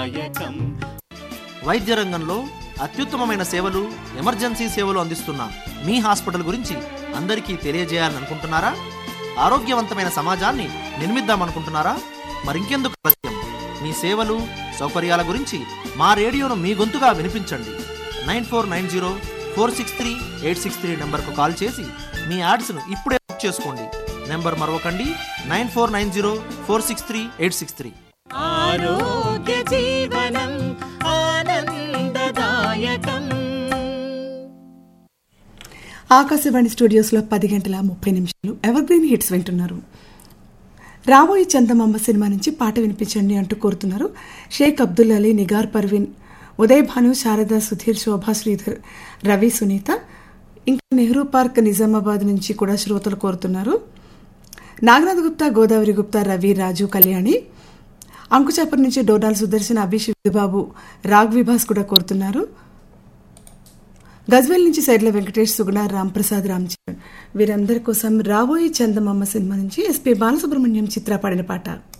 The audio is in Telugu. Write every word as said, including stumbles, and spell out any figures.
వైద్య రంగంలో అత్యుత్తమమైన సేవలు, ఎమర్జెన్సీ సేవలు అందిస్తున్న మీ హాస్పిటల్ గురించి అందరికీ తెలియజేయాలని అనుకుంటున్నారా? ఆరోగ్యవంతమైన సమాజాన్ని నిర్మిద్దామనుకుంటున్నారా? మరింకెందుకు ఆలస్యం? మీ సేవలు, సౌకర్యాల గురించి మా రేడియోను మీ గొంతుగా వినిపించండి. Nine four nine zero four six three eight six three నెంబర్కు కాల్ చేసి మీ యాడ్స్ను ఇప్పుడే బుక్ చేసుకోండి. Number మరొకండి, nine four nine zero four six three eight six three. ఆరోగ్య జీవనం ఆనందదాయకం. ఆకాశవాణి స్టూడియోస్లో పది గంటల ముప్పై నిమిషాలు ఎవర్గ్రీన్ హిట్స్ వింటున్నారు. రాబోయే చందమామ సినిమా నుంచి పాట వినిపించండి అంటూ కోరుతున్నారు షేక్ అబ్దుల్ అలీ, నిగార్ పర్వీన్, ఉదయ్ భాను, శారద, సుధీర్, శోభా, శ్రీధర్, రవి, సునీత, ఇంకా నెహ్రూ పార్క్ నిజామాబాద్ నుంచి కూడా శ్రోతలు కోరుతున్నారు. నాగనాథ్ గుప్తా, గోదావరి గుప్తా, రవి, రాజు, కళ్యాణి, అంకుచాపర్ నుంచి డోనాల్ సుదర్శన్, అభిష్, విధుబాబు, రాగ్ విభాస్ కూడా కోరుతున్నారు. గజ్వేల్ నుంచి సైడ్ల వెంకటేష్, సుగుణ, రాంప్రసాద్, రామ్చరణ్ వీరందరి కోసం రాబోయే చందమామ సినిమా నుంచి ఎస్పీ బాలసుబ్రహ్మణ్యం చిత్ర పాడిన పాట.